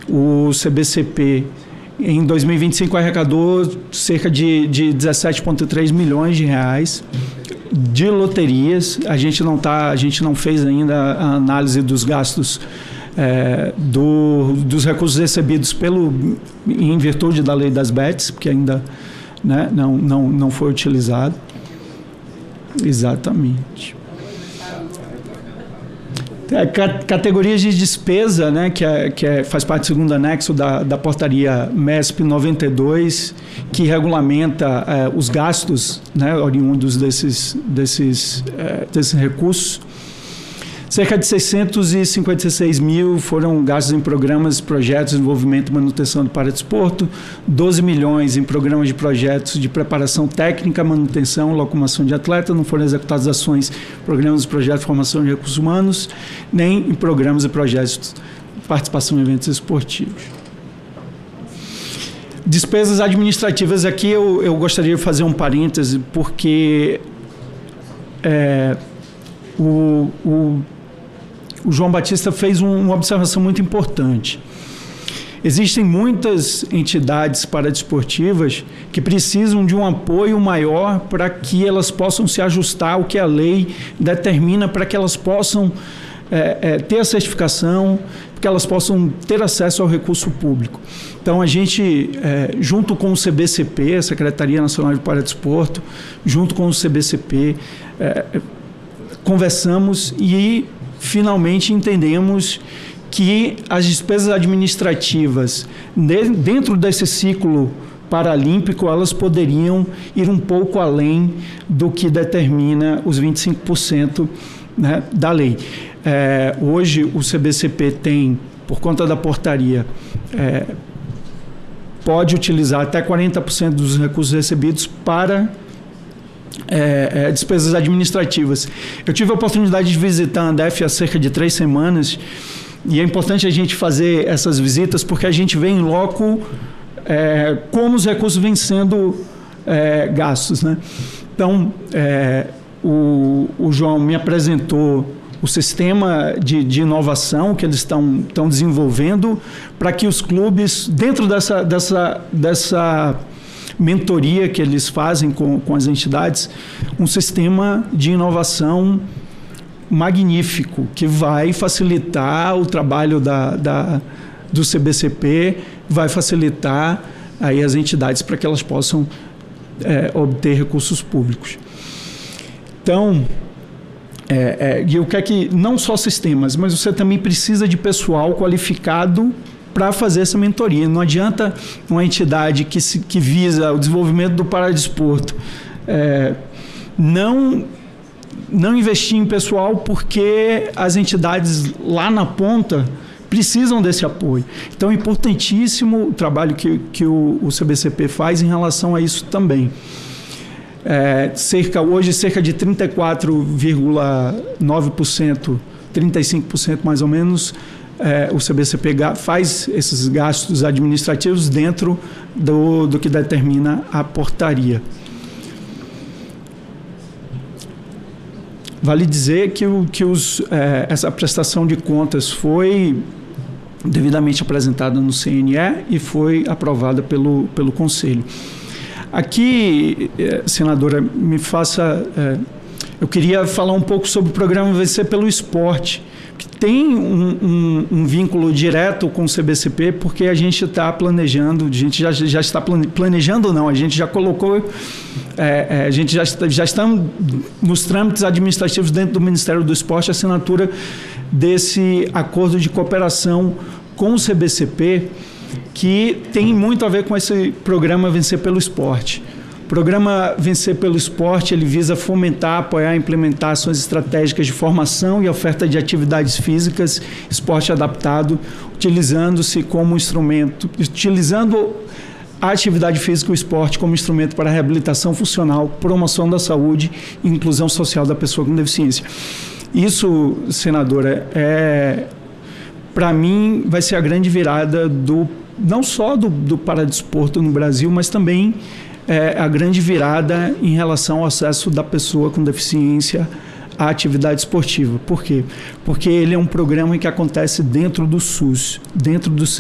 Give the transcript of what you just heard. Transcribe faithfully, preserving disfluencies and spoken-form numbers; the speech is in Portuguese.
O C B C P, em dois mil e vinte e cinco, arrecadou cerca de, de dezessete vírgula três milhões de reais de loterias. A gente não tá, a gente não fez ainda a análise dos gastos é, do, dos recursos recebidos pelo, em virtude da lei das bets, porque ainda, né, não, não, não foi utilizado. Exatamente. É, categorias de despesa, né, que, é, que é, faz parte do segundo anexo da, da portaria M E S P noventa e dois, que regulamenta é, os gastos, né, oriundos desses, desses, é, desses recursos. Cerca de seiscentos e cinquenta e seis mil foram gastos em programas, projetos, desenvolvimento e manutenção do paradesporto, doze milhões em programas de projetos de preparação técnica, manutenção, locomoção de atleta, não foram executadas ações, programas, projetos de formação de recursos humanos, nem em programas e projetos de participação em eventos esportivos. Despesas administrativas, aqui eu, eu gostaria de fazer um parêntese, porque é, o, o O João Batista fez um, uma observação muito importante. Existem muitas entidades paradesportivas que precisam de um apoio maior para que elas possam se ajustar ao que a lei determina, para que elas possam é, é, ter a certificação, que elas possam ter acesso ao recurso público. Então, a gente, é, junto com o C B C P, a Secretaria Nacional de Paradesporto, junto com o C B C P, é, conversamos e finalmente entendemos que as despesas administrativas dentro desse ciclo paralímpico, elas poderiam ir um pouco além do que determina os vinte e cinco por cento, né, da lei. É, hoje o C B C P tem, por conta da portaria, é, pode utilizar até quarenta por cento dos recursos recebidos para É, é, despesas administrativas. Eu tive a oportunidade de visitar a Andef há cerca de três semanas e é importante a gente fazer essas visitas porque a gente vê em loco é, como os recursos vêm sendo é, gastos, né? Então, é, o, o João me apresentou o sistema de, de inovação que eles estão, estão desenvolvendo para que os clubes, dentro dessa, dessa, dessa mentoria que eles fazem com, com as entidades, um sistema de inovação magnífico, que vai facilitar o trabalho da, da, do C B C P, vai facilitar aí as entidades para que elas possam é, obter recursos públicos. Então, é, é, e eu quero que não só sistemas, mas você também precisa de pessoal qualificado para fazer essa mentoria. Não adianta uma entidade que, se, que visa o desenvolvimento do paradesporto é, não, não investir em pessoal, porque as entidades lá na ponta precisam desse apoio. Então é importantíssimo o trabalho que, que o, o C B C P faz em relação a isso também. É, cerca, hoje cerca de trinta e quatro vírgula nove por cento, trinta e cinco por cento mais ou menos, É, o C B C P faz esses gastos administrativos dentro do, do que determina a portaria. Vale dizer que, o, que os, é, essa prestação de contas foi devidamente apresentada no C N E e foi aprovada pelo, pelo Conselho. Aqui, é, senadora, me faça... É, eu queria falar um pouco sobre o programa Vencer pelo Esporte, que tem um, um, um vínculo direto com o C B C P, porque a gente está planejando, a gente já, já está planejando, não, a gente já colocou, é, é, a gente já, já está nos trâmites administrativos dentro do Ministério do Esporte a assinatura desse acordo de cooperação com o C B C P, que tem muito a ver com esse programa Vencer pelo Esporte. O programa Vencer pelo Esporte, ele visa fomentar, apoiar e implementar ações estratégicas de formação e oferta de atividades físicas, esporte adaptado, utilizando-se como instrumento, utilizando a atividade física e o esporte como instrumento para a reabilitação funcional, promoção da saúde e inclusão social da pessoa com deficiência. Isso, senadora, é, para mim, vai ser a grande virada do, não só do, do paradesporto no Brasil, mas também é a grande virada em relação ao acesso da pessoa com deficiência à atividade esportiva. Por quê? Porque ele é um programa que acontece dentro do SUS, dentro do